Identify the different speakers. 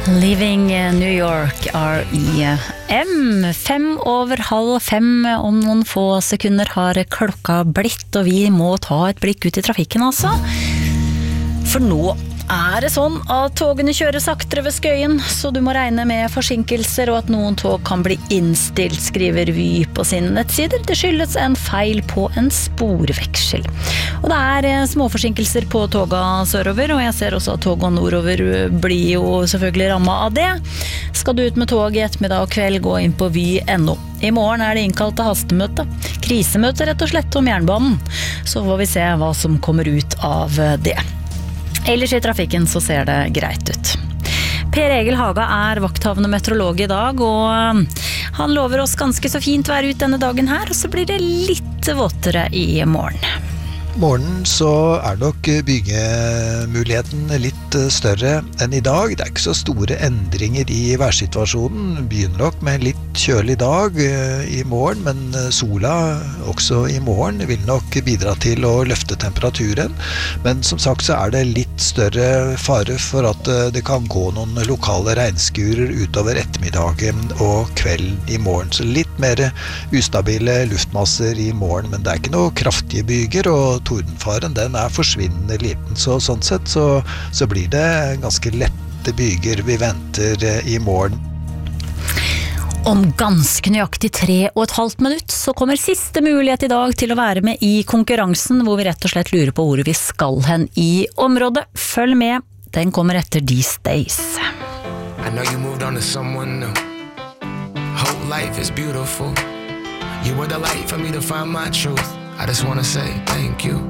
Speaker 1: Living New York, R.E.M. 5:05 om noen få sekunder har klokka blitt, og vi må ta et blikk ut i trafikken altså. For nå det sånn at togene kjører saktere ved Skøyen, så du må regne med forsinkelser og at noen tog kan bli innstilt, skriver Vy på sine nettsider. Det skyldes en feil på en sporveksel. Og det småforsinkelser på toga sørover, og jeg ser også at toga nordover blir jo selvfølgelig rammet av det. Skal du ut med tog i ettermiddag og kveld, gå inn på vy.no. I morgen det innkalt til hastemøte. Krisemøte rett og slett om jernbanen. Så får vi se hva som kommer ut av det. Ellers i trafikken så ser det greit ut. Per Egil Haga vakthavende meteorolog i dag, og han lover oss ganske så fint vær ut denne dagen her, og så blir det litt våtere i morgen.
Speaker 2: Morgen så nok byggemuligheten litt større enn i dag. Det ikke så store endringer i værsituasjonen. Begynner nok med en litt kjølig dag i morgen, men sola også i morgen vil nok bidra til å løfte temperaturen. Men som sagt så det litt større fare for at det kan gå noen lokale regnskurer utover ettermiddagen og kvelden i morgen. Så litt mer ustabile luftmasser i morgen, men det ikke noe kraftige byger, og tordenfaren den forsvinnende liten, så sånn sett så blir det ganske lette byger vi venter i morgen.
Speaker 1: Om ganske nøyaktig 3,5 minutt så kommer siste mulighet i dag til å være med i konkurransen, hvor vi rett og slett lurer på hvor vi skal hen i området. Følg med, den kommer etter These Days.
Speaker 3: I know you moved on to someone new. Whole life is beautiful. You were the light for me to find my truth. I just wanna say thank you.